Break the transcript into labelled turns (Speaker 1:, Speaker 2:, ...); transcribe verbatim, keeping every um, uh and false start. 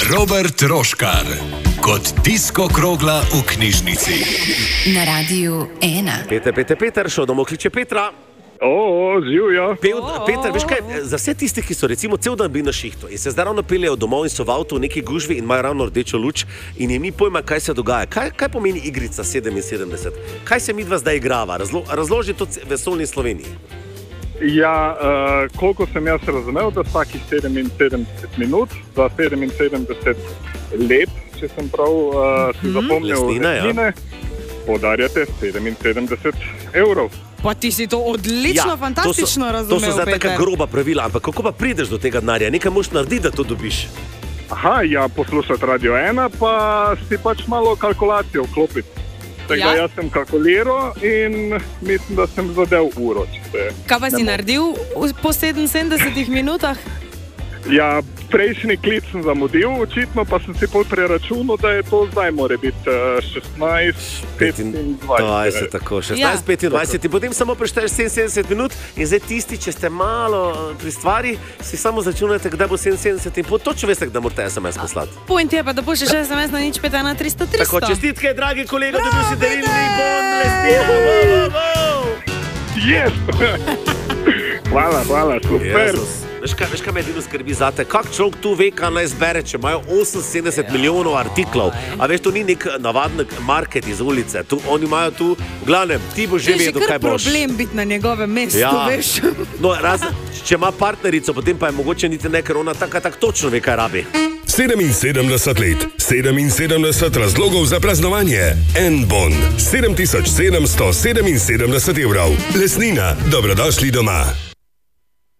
Speaker 1: Robert Roškar kot disko krogla v knjižnici.
Speaker 2: Na Radiu ena.
Speaker 3: Peter, Peter, Peter, šel domov kliče Petra.
Speaker 4: O, živjo.
Speaker 3: Peter, veš kaj, za vse tisti, ki so recimo cel dan bili na šihtu in se zdaj ravno peljejo domov in so v avtu v neki gužvi in imajo ravno rdečo luč in jim ni pojma, kaj se dogaja. Kaj, kaj pomeni igrica sedeminsedemdeset? Kaj se midva zdaj igrava? Razlo, razloži to vesoljni Sloveniji.
Speaker 4: Ja, uh, koliko sem jaz razumel, da vsakih sedeminsedemdeset minut za sedeminsedemdeset let, če sem prav uh, si zapomnil lesnine, podarjate sedeminsedemdeset evrov.
Speaker 5: Pa ti si to odlično,
Speaker 3: Ja,
Speaker 5: fantastično
Speaker 3: to so,
Speaker 5: razumel,
Speaker 3: To so zdaj
Speaker 5: Peter.
Speaker 3: taka groba pravila, ampak kako pa prideš do tega denarja? Nekaj moraš narediti, da to dobiš.
Speaker 4: Aha, ja, poslušati Radio ena, pa si pač malo kalkulacijo vklopiti. Tako da
Speaker 5: Ja.
Speaker 4: jaz sem kalkuliral in mislim, da sem zadev uro. če se
Speaker 5: Kaj pa
Speaker 4: ne
Speaker 5: si
Speaker 4: motim.
Speaker 5: naredil v- po sedeminsedemdesetih minutah?
Speaker 4: Ja, prejšnji klic sem zamudil, očitno pa sem si pol preračunal, da je to zdaj more biti uh, šestnajst petindvajset.
Speaker 3: dvajset, tako, šestnajst petindvajset in potem samo prešteješ sedeminsedemdeset minut in zdaj tisti, če ste malo pri stvari, si samo začunajte, kdaj bo sedeminsedemdeset in pol, točno veste, kdaj morate es em es poslati.
Speaker 5: Point je pa, da pošlješ es em es na nič pet ena tristo tristo.
Speaker 3: Tako, čestitke, dragi kolega, dobil si darilni bon, lesnina, wow, wow, wow.
Speaker 4: Yes! Hvala, hvala, super.
Speaker 3: Jezus. Veš kaj, veš kaj me edino skrbi zate? Kak človek tu ve, kaj naj zbere, če imajo oseminsedemdeset milijonov artiklov? A veš, to ni nek navaden market iz ulice. Tu, oni imajo tu, v glavnem, ti boš že
Speaker 5: Je že
Speaker 3: vedel,
Speaker 5: kar
Speaker 3: kaj boš.
Speaker 5: problem biti na njegovem mestu,
Speaker 3: Ja.
Speaker 5: veš.
Speaker 3: No, razen, če ima partnerico, potem pa je mogoče niti ne, ker ona tako tak točno ve, kaj rabi.
Speaker 6: sedeminsedemdeset let, sedeminsedemdeset razlogov za praznovanje. En bon, sedem tisoč sedemsto sedeminsedemdeset evrov. Lesnina, dobrodošli doma.